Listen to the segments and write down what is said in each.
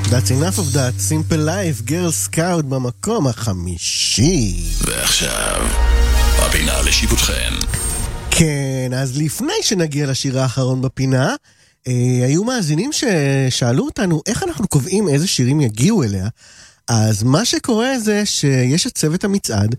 That's enough of that, Simple Life, Girl Scout במקום החמישי. ועכשיו, הפינה לשיפוטכם. כן, אז לפני שנגיע לשיר האחרון בפינה, היו מאזינים ששאלו אותנו איך אנחנו קובעים איזה שירים יגיעו אליה. אז מה שקורה זה שיש את צוות המצעד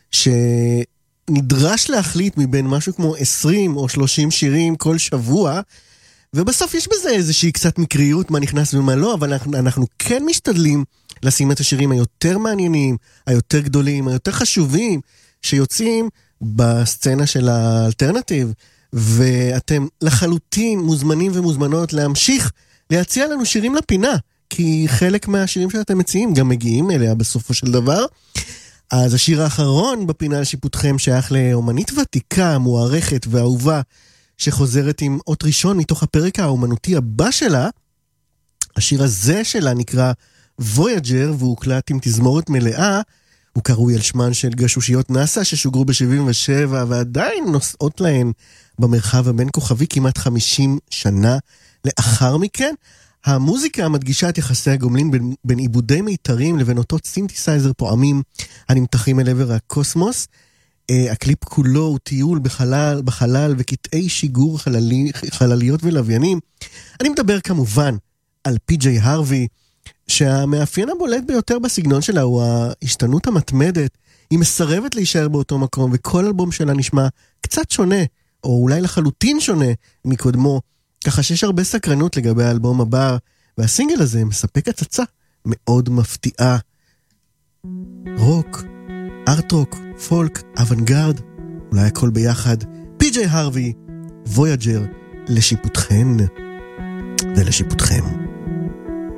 שנדרש להחליט מבין משהו כמו 20 או 30 שירים כל שבוע, ובסוף יש בזה איזושהי קצת מקריות מה נכנס ומה לא, אבל אנחנו כן משתדלים לשים את השירים היותר מעניינים, היותר גדולים, היותר חשובים, שיוצאים בסצנה של האלטרנטיב, ואתם לחלוטין מוזמנים ומוזמנות להמשיך להציע לנו שירים לפינה, כי חלק מהשירים שאתם מציעים גם מגיעים אליה בסופו של דבר. אז השיר האחרון בפינה לשיפוטכם שייך לאומנית ותיקה, מוערכת ואהובה, שחוזרת עם אות ראשון מתוך הפרק האומנותי הבא שלה. השיר הזה שלה נקרא Voyager, והוא הוקלט עם תזמורת מלאה. הוא קרוי על שמן של גשושיות נאסא ששוגרו ב-77 ועדיין נוסעות להן במרחב הבין כוכבי כמעט 50 שנה לאחר מכן. המוזיקה מדגישה את יחסי הגומלין בין עיבודי מיתרים לבין אותות סינתסייזר פועמים הנמתחים אל עבר הקוסמוס. הקליפ כולו הוא טיול בחלל וקטעי שיגור חלליות ולוויינים. אני מדבר כמובן על פי.ג'יי הרווי, שהמאפיין הבולט ביותר בסגנון שלה הוא ההשתנות המתמדת. היא מסרבת להישאר באותו מקום, וכל אלבום שלה נשמע קצת שונה, או אולי לחלוטין שונה מקודמו, ככה שיש הרבה סקרנות לגבי האלבום הבא, והסינגל הזה מספק הצצה מאוד מפתיעה. רוק, ארט רוק, פולק, אוונגרד, אולי הכל ביחד. פי.ג'יי הרווי, Voyager, לשיפוטכן ולשיפוטכם.